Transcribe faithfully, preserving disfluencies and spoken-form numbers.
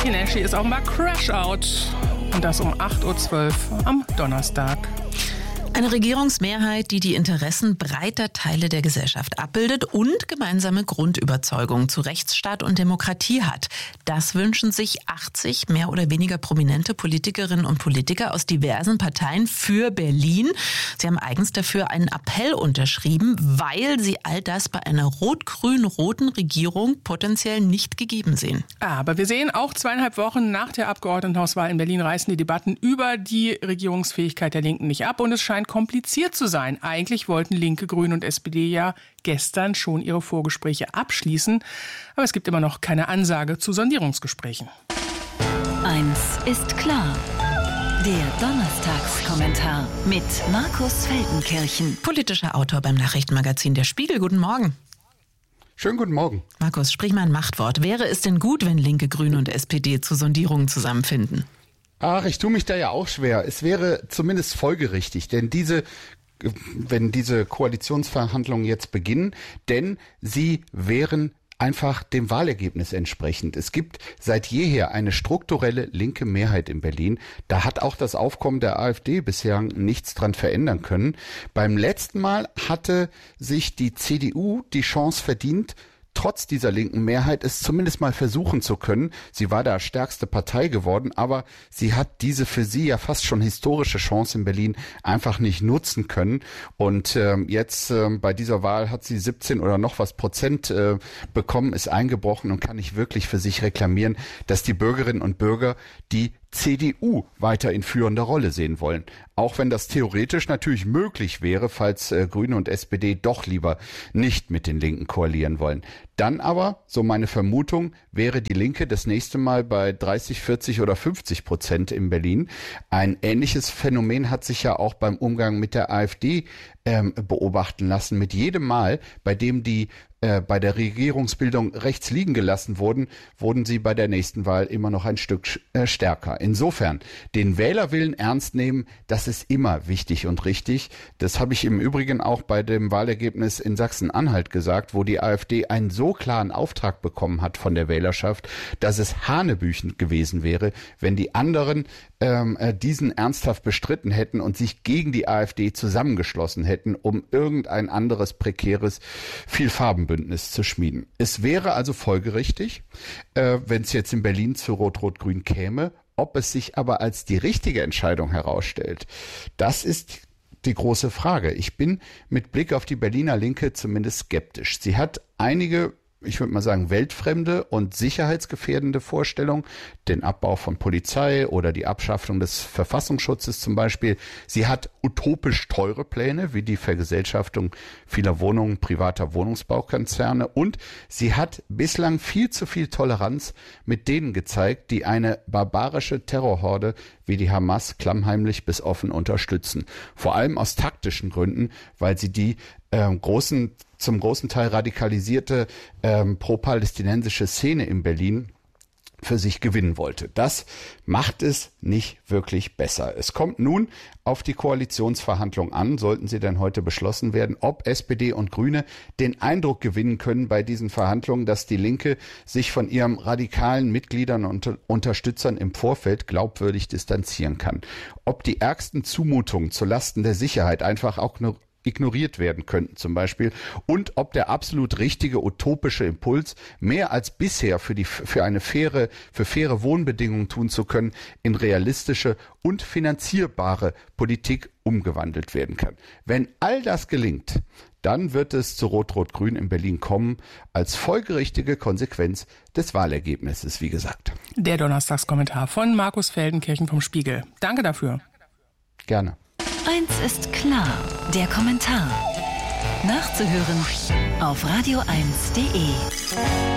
Tinashe ist offenbar Crash Out. Und das um acht Uhr zwölf am Donnerstag. Eine Regierungsmehrheit, die die Interessen breiter Teile der Gesellschaft abbildet und gemeinsame Grundüberzeugungen zu Rechtsstaat und Demokratie hat. Das wünschen sich achtzig mehr oder weniger prominente Politikerinnen und Politiker aus diversen Parteien für Berlin. Sie haben eigens dafür einen Appell unterschrieben, weil sie all das bei einer rot-grün-roten Regierung potenziell nicht gegeben sehen. Aber wir sehen, auch zweieinhalb Wochen nach der Abgeordnetenhauswahl in Berlin reißen die Debatten über die Regierungsfähigkeit der Linken nicht ab und es scheint kompliziert zu sein. Eigentlich wollten Linke, Grüne und S P D ja gestern schon ihre Vorgespräche abschließen. Aber es gibt immer noch keine Ansage zu Sondierungsgesprächen. Eins ist klar. Der Donnerstagskommentar mit Markus Feldenkirchen. Politischer Autor beim Nachrichtenmagazin Der Spiegel. Guten Morgen. Schönen guten Morgen. Markus, sprich mal ein Machtwort. Wäre es denn gut, wenn Linke, Grüne und S P D zu Sondierungen zusammenfinden? Ach, ich tue mich da ja auch schwer. Es wäre zumindest folgerichtig, denn diese, wenn diese Koalitionsverhandlungen jetzt beginnen, denn sie wären einfach dem Wahlergebnis entsprechend. Es gibt seit jeher eine strukturelle linke Mehrheit in Berlin. Da hat auch das Aufkommen der AfD bisher nichts dran verändern können. Beim letzten Mal hatte sich die C D U die Chance verdient, trotz dieser linken Mehrheit es zumindest mal versuchen zu können. Sie war da stärkste Partei geworden, aber sie hat diese für sie ja fast schon historische Chance in Berlin einfach nicht nutzen können. Und äh, jetzt äh, bei dieser Wahl hat sie siebzehn oder noch was Prozent äh, bekommen, ist eingebrochen und kann nicht wirklich für sich reklamieren, dass die Bürgerinnen und Bürger die C D U weiter in führender Rolle sehen wollen. Auch wenn das theoretisch natürlich möglich wäre, falls äh, Grüne und S P D doch lieber nicht mit den Linken koalieren wollen. Dann aber, so meine Vermutung, wäre die Linke das nächste Mal bei dreißig, vierzig oder fünfzig Prozent in Berlin. Ein ähnliches Phänomen hat sich ja auch beim Umgang mit der AfD ähm, beobachten lassen. Mit jedem Mal, bei dem die äh, bei der Regierungsbildung rechts liegen gelassen wurden, wurden sie bei der nächsten Wahl immer noch ein Stück äh, stärker. Insofern, den Wählerwillen ernst nehmen, das ist immer wichtig und richtig. Das habe ich im Übrigen auch bei dem Wahlergebnis in Sachsen-Anhalt gesagt, wo die AfD einen so klaren Auftrag bekommen hat von der Wählerschaft, dass es hanebüchen gewesen wäre, wenn die anderen ähm, diesen ernsthaft bestritten hätten und sich gegen die AfD zusammengeschlossen hätten, um irgendein anderes prekäres Vielfarbenbündnis zu schmieden. Es wäre also folgerichtig, äh, wenn es jetzt in Berlin zu Rot-Rot-Grün käme. Ob es sich aber als die richtige Entscheidung herausstellt, das ist die große Frage. Ich bin mit Blick auf die Berliner Linke zumindest skeptisch. Sie hat einige, ich würde mal sagen, weltfremde und sicherheitsgefährdende Vorstellungen, den Abbau von Polizei oder die Abschaffung des Verfassungsschutzes zum Beispiel. Sie hat utopisch teure Pläne, wie die Vergesellschaftung vieler Wohnungen privater Wohnungsbaukonzerne, und sie hat bislang viel zu viel Toleranz mit denen gezeigt, die eine barbarische Terrorhorde wie die Hamas klammheimlich bis offen unterstützen. Vor allem aus taktischen Gründen, weil sie die ähm, großen, zum großen Teil radikalisierte ähm, pro-palästinensische Szene in Berlin für sich gewinnen wollte. Das macht es nicht wirklich besser. Es kommt nun auf die Koalitionsverhandlungen an, sollten sie denn heute beschlossen werden, ob S P D und Grüne den Eindruck gewinnen können bei diesen Verhandlungen, dass die Linke sich von ihren radikalen Mitgliedern und Unterstützern im Vorfeld glaubwürdig distanzieren kann. Ob die ärgsten Zumutungen zulasten der Sicherheit einfach auch nur ignoriert werden könnten zum Beispiel, und ob der absolut richtige utopische Impuls, mehr als bisher für die für eine faire für faire Wohnbedingungen tun zu können, in realistische und finanzierbare Politik umgewandelt werden kann. Wenn all das gelingt, dann wird es zu Rot-Rot-Grün in Berlin kommen, als folgerichtige Konsequenz des Wahlergebnisses, wie gesagt. Der Donnerstagskommentar von Markus Feldenkirchen vom Spiegel. Danke dafür. Gerne. Eins ist klar, der Kommentar. Nachzuhören auf radio eins punkt de.